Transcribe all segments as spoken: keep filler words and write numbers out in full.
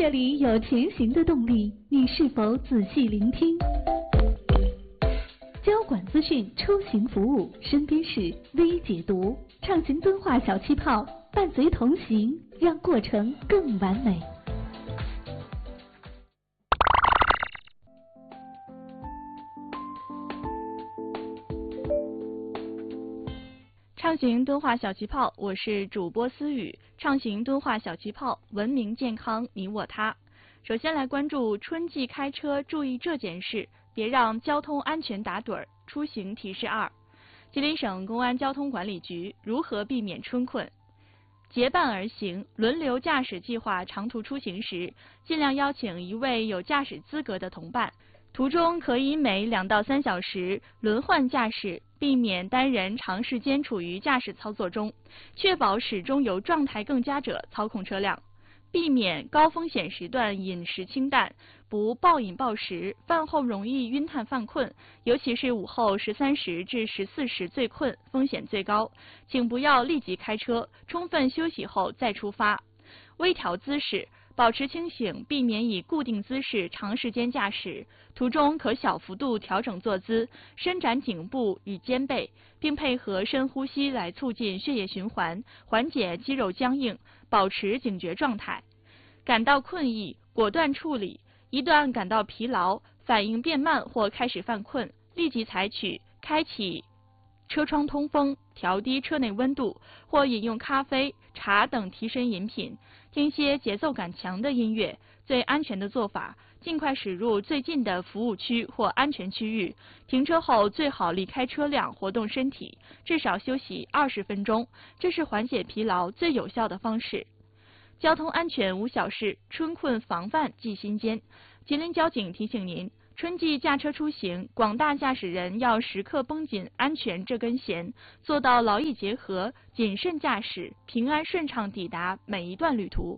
这里有前行的动力，你是否仔细聆听？交管资讯出行服务，身边事微解读，畅行敦化小气泡，伴随同行，让过程更完美。 畅行敦化小气泡，我是主播思雨。畅行敦化小气泡，文明健康你我他。首先来关注春季开车注意这件事，别让交通安全打盹儿。出行提示二：吉林省公安交通管理局如何避免春困？结伴而行，轮流驾驶计划长途出行时，尽量邀请一位有驾驶资格的同伴。途中可以每两到三小时轮换驾驶，避免单人长时间处于驾驶操作中，确保始终由状态更佳者操控车辆。避免高风险时段饮食清淡，不暴饮暴食，饭后容易晕碳犯困，尤其是午后十三时至十四时最困，风险最高。请不要立即开车，充分休息后再出发。微调姿势，保持清醒，避免以固定姿势长时间驾驶。途中可小幅度调整坐姿，伸展颈部与肩背，并配合深呼吸来促进血液循环，缓解肌肉僵硬，保持警觉状态。感到困意，果断处理。一旦感到疲劳、反应变慢或开始犯困，立即采取开启车窗通风、调低车内温度，或饮用咖啡、茶等提神饮品，听些节奏感强的音乐。最安全的做法，尽快驶入最近的服务区或安全区域。停车后最好离开车辆，活动身体，至少休息二十分钟，这是缓解疲劳最有效的方式。交通安全无小事，春困防范记心间。吉林交警提醒您，春季驾车出行，广大驾驶人要时刻绷紧安全这根弦，做到劳逸结合，谨慎驾驶，平安顺畅抵达每一段旅途。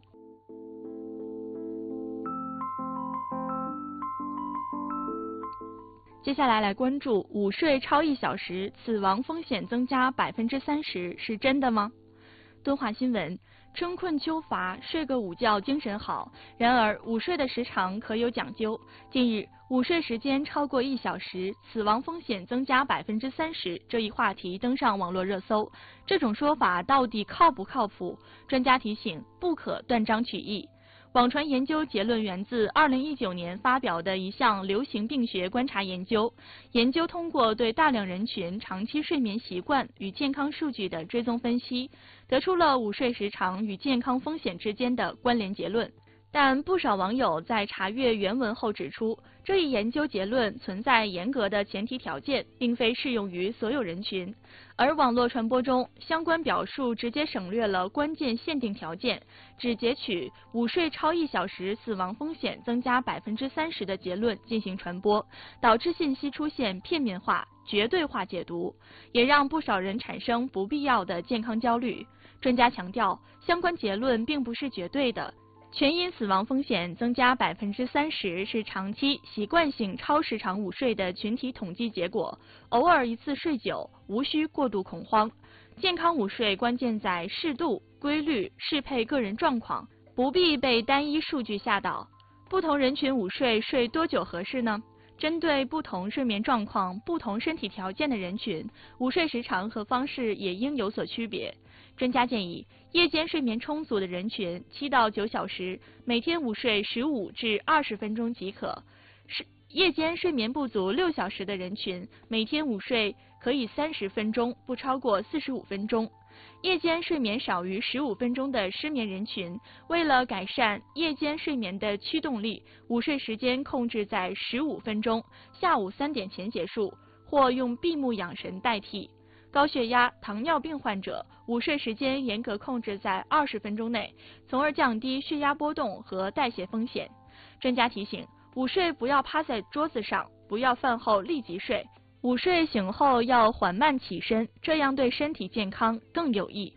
接下来来关注午睡超一小时，死亡风险增加百分之三十，是真的吗？敦化新闻。春困秋乏，睡个午觉精神好。然而，午睡的时长可有讲究。近日，午睡时间超过一小时，死亡风险增加百分之三十，这一话题登上网络热搜。这种说法到底靠不靠谱？专家提醒，不可断章取义。网传研究结论源自二零一九年发表的一项流行病学观察研究。研究通过对大量人群长期睡眠习惯与健康数据的追踪分析，得出了午睡时长与健康风险之间的关联结论。但不少网友在查阅原文后指出，这一研究结论存在严格的前提条件，并非适用于所有人群。而网络传播中，相关表述直接省略了关键限定条件，只截取午睡超一小时死亡风险增加百分之三十的结论进行传播，导致信息出现片面化、绝对化解读，也让不少人产生不必要的健康焦虑。专家强调，相关结论并不是绝对的。全因死亡风险增加百分之三十是长期习惯性超时长午睡的群体统计结果，偶尔一次睡久，无需过度恐慌。健康午睡关键在适度、规律，适配个人状况，不必被单一数据吓倒。不同人群午睡睡多久合适呢？针对不同睡眠状况、不同身体条件的人群，午睡时长和方式也应有所区别。专家建议，夜间睡眠充足的人群七到九小时，每天午睡十五至二十分钟即可；是夜间睡眠不足六小时的人群，每天午睡可以三十分钟，不超过四十五分钟。夜间睡眠少于十五分钟的失眠人群，为了改善夜间睡眠的驱动力，午睡时间控制在十五分钟，下午三点前结束，或用闭目养神代替。高血压、糖尿病患者午睡时间严格控制在二十分钟内，从而降低血压波动和代谢风险。专家提醒，午睡不要趴在桌子上，不要饭后立即睡。午睡醒后要缓慢起身，这样对身体健康更有益。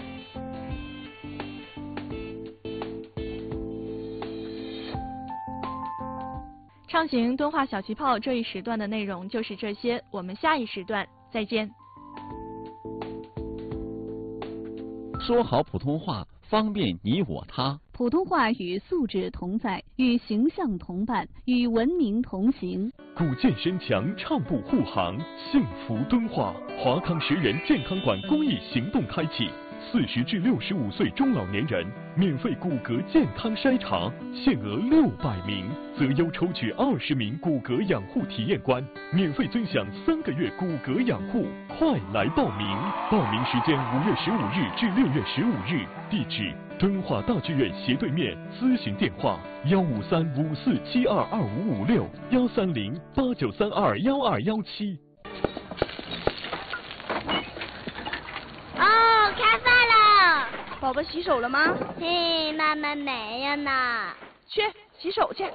畅行敦化小气泡这一时段的内容就是这些，我们下一时段再见。 说好普通话，方便你我他。 普通话与素质同在，与形象同伴，与文明同行。 古建深墙，畅步护航，幸福敦化。华康十人健康馆公益行动开启，四十至六十五岁中老年人免费骨骼健康筛查，限额六百名，择优抽取二十名骨骼养护体验官，免费尊享三个月骨骼养护。快来报名！报名时间五月十五日至六月十五日，地址敦化大剧院斜对面，咨询电话幺五三五四七二二五五六幺三零八九三二幺二幺七。 哦，开饭了！ 宝宝洗手了吗？ 嘿，妈妈没有呢。 去洗手去。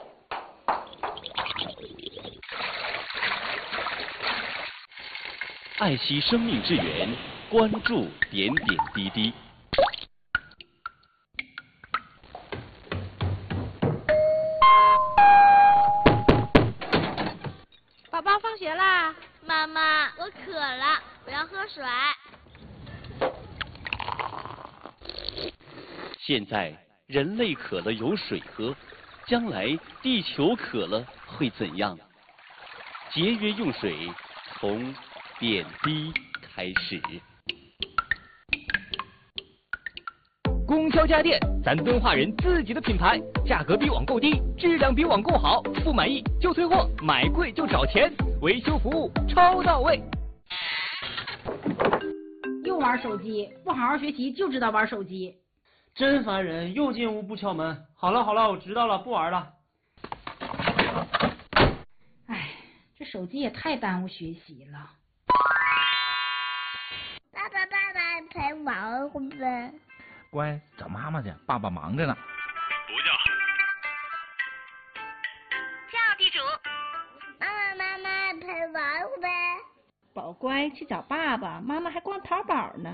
爱惜生命之源，关注点点滴滴。 宝宝放学啦！ 妈妈，我渴了，我要喝水。 现在人类渴了有水喝，将来地球渴了会怎样？节约用水，从点滴开始。 供销家电，咱敦化人自己的品牌，价格比网购低，质量比网购好，不满意就退货，买贵就找钱，维修服务超到位。 又玩手机，不好好学习就知道玩手机， 真烦人！又进屋不敲门。好了好了，我知道了，不玩了。 哎，这手机也太耽误学习了。 爸爸爸爸陪玩会呗。 乖，找妈妈去，爸爸忙着呢。 不叫。 叫地主。妈妈妈妈陪玩会呗。 宝乖，去找爸爸，妈妈还逛淘宝呢。